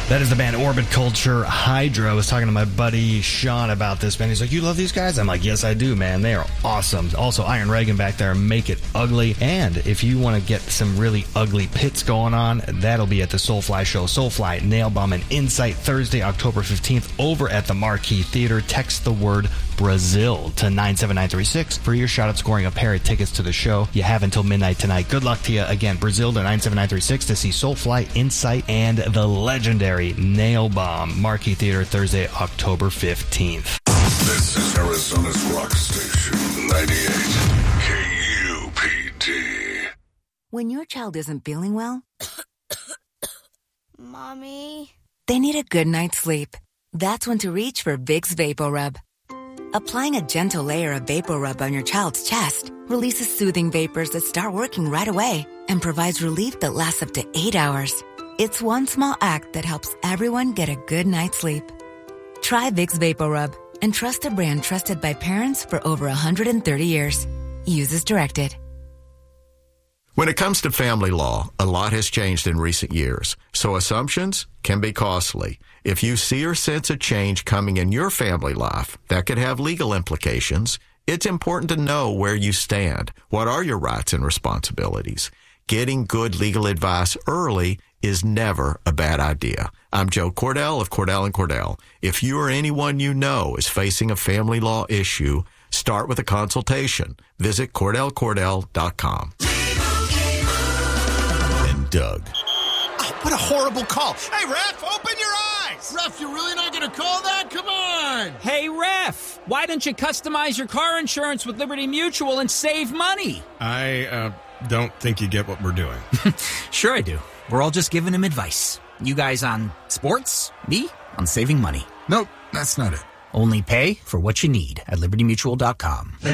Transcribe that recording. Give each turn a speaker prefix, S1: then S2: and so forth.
S1: That is the band Orbit Culture Hydra. I was talking to my buddy Sean about this band. He's like, you love these guys? I'm like, yes, I do, man. They are awesome. Also, Iron Reagan back there, Make It Ugly. And if you want to get some really ugly pits going on, that'll be at the Soulfly show. Soulfly, Nail Bomb, and Insight Thursday, October 15th over at the Marquee Theater. Text the word Brazil to 97936 for your shot at scoring a pair of tickets to the show. You have until midnight tonight. Good luck to you. Again, Brazil to 97936 to see Soulfly, Insight, and the legendary Nail Bomb. Marquee Theater Thursday, October 15th.
S2: This is Arizona's rock station, 98 KUPD.
S3: When your child isn't feeling well,
S4: Mommy,
S3: they need a good night's sleep. That's when to reach for Vicks VapoRub. Applying a gentle layer of VapoRub on your child's chest releases soothing vapors that start working right away and provides relief that lasts up to 8 hours. It's one small act that helps everyone get a good night's sleep. Try Vicks VapoRub and trust a brand trusted by parents for over 130 years. Use as directed.
S5: When it comes to family law, a lot has changed in recent years, so assumptions can be costly. If you see or sense a change coming in your family life that could have legal implications, it's important to know where you stand. What are your rights and responsibilities? Getting good legal advice early is never a bad idea. I'm Joe Cordell of Cordell & Cordell. If you or anyone you know is facing a family law issue, start with a consultation. Visit CordellCordell.com. And Doug.
S6: Oh, what a horrible call. Hey, Ref, open your eyes.
S7: Ref, you're really not going to call that? Come on.
S8: Hey, Ref, why don't you customize your car insurance with Liberty Mutual and save money?
S7: I don't think you get what we're doing.
S8: Sure I do. We're all just giving him advice. You guys on sports, me on saving money.
S7: Nope, that's not it.
S8: Only pay for what you need at LibertyMutual.com.